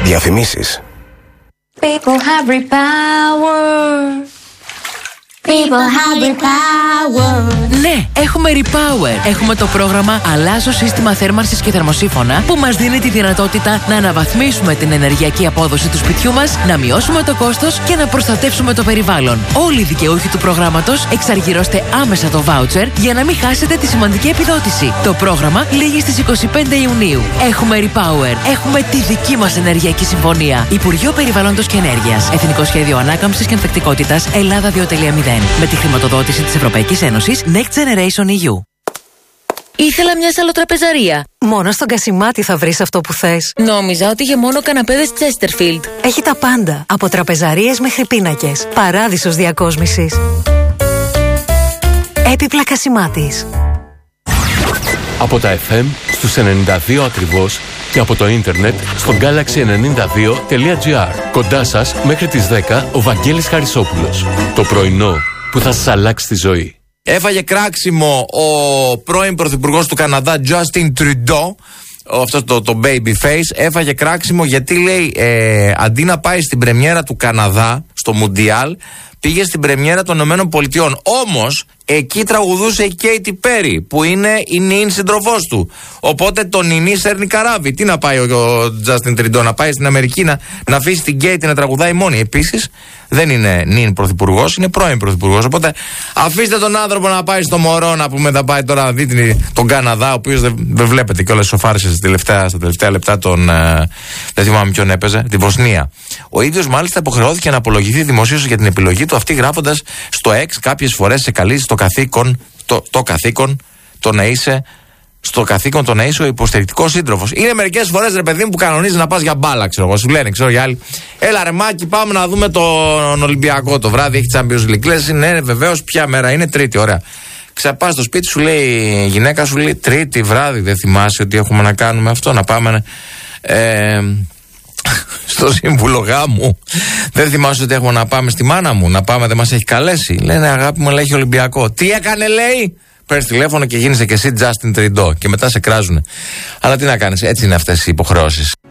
Διαφημίσεις. People have repower. People have repower. Ναι, έχουμε Repower. Έχουμε το πρόγραμμα Αλλάζω σύστημα θέρμανσης και θερμοσύφωνα που μας δίνει τη δυνατότητα να αναβαθμίσουμε την ενεργειακή απόδοση του σπιτιού μας, να μειώσουμε το κόστος και να προστατεύσουμε το περιβάλλον. Όλοι οι δικαιούχοι του προγράμματος εξαργυρώστε άμεσα το voucher για να μην χάσετε τη σημαντική επιδότηση. Το πρόγραμμα λήγει στις 25 Ιουνίου. Έχουμε Repower. Έχουμε τη δική μας ενεργειακή συμφωνία. Υπουργείο Περιβάλλοντος και Ενέργειας. Εθνικό Σχέδιο Ανάκαμψης και Ανθεκτικότητας Ελλάδα 2.0. Με τη χρηματοδότηση της Ευρωπαϊκής Ένωσης Next Generation EU. Ήθελα μια σαλοτραπεζαρία. Μόνο στον Κασιμάτη θα βρεις αυτό που θες. Νόμιζα ότι είχε μόνο καναπέδες Chesterfield. Έχει τα πάντα, από τραπεζαρίες μέχρι πίνακες. Παράδεισος διακόσμησης. Έπιπλα Κασιμάτης. Από τα FM στους 92 ακριβώς και από το ίντερνετ στο galaxy92.gr. Κοντά σας μέχρι τις 10 ο Βαγγέλης Χαρισόπουλος. Το πρωινό που θα σας αλλάξει τη ζωή. Έφαγε κράξιμο ο πρώην πρωθυπουργός του Καναδά, Justin Trudeau, αυτό το baby face. Έφαγε κράξιμο γιατί λέει αντί να πάει στην πρεμιέρα του Καναδά στο Μουντιάλ, πήγε στην πρεμιέρα των Ηνωμένων Πολιτειών. Όμως εκεί τραγουδούσε η Katy Perry, που είναι η νυν σύντροφός του. Οπότε το νυνί σέρνει καράβι. Τι να πάει ο Justin Trudeau, να πάει στην Αμερική να αφήσει την Katy να τραγουδάει μόνη. Επίσης δεν είναι νυν πρωθυπουργός, είναι πρώην πρωθυπουργός. Οπότε αφήστε τον άνθρωπο να πάει στο μωρό, να πούμε, θα πάει τώρα να δει τον Καναδά, ο οποίος δεν βλέπετε κιόλας σοφάρισε στα τελευταία λεπτά δεν θυμάμαι ποιον έπαιζε, τη Βοσνία. Ο ίδιος μάλιστα υποχρεώθηκε να απολογηθεί δημοσίως για την επιλογή του αυτή, γράφοντας στο X κάποιες φορές σε καλείς το καθήκον το να είσαι ο υποστηρικτικός σύντροφος. Είναι μερικές φορές, ρε παιδί μου, που κανονίζει να πας για μπάλα, ξέρω εγώ. Σου λένε, ξέρω οι άλλοι, έλα ρε Μάκη, πάμε να δούμε τον Ολυμπιακό το βράδυ. Έχει Champions League. Λες, ναι, βεβαίως, ποια μέρα είναι? Τρίτη, ωραία. Ξαπάς στο σπίτι, σου λέει η γυναίκα, σου λέει Τρίτη βράδυ, δεν θυμάσαι ότι έχουμε να κάνουμε αυτό? Να πάμε στο σύμβουλο γάμου. Δεν θυμάσαι ότι έχουμε να πάμε στη μάνα μου? Να πάμε, δεν μας έχει καλέσει? Λένε, αγάπη μου, αλλά έχει Ολυμπιακό. Τι έκανε, λέει? Παίρνεις τηλέφωνο και γίνεσαι και εσύ Justin Trudeau και μετά σε κράζουνε. Αλλά τι να κάνεις, έτσι είναι αυτές οι υποχρεώσεις.